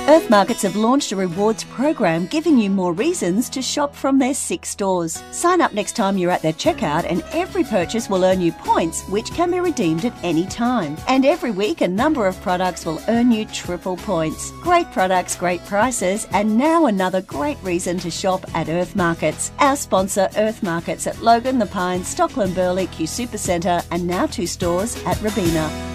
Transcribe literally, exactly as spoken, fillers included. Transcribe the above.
Earth Markets have launched a rewards program giving you more reasons to shop from their six stores. Sign up next time you're at their checkout and every purchase will earn you points which can be redeemed at any time. And every week a number of products will earn you triple points. Great products, great prices, and now another great reason to shop at Earth Markets. Our sponsor Earth Markets at Logan, The Pines, Stockland Burley, Q Supercentre and now two stores at Robina.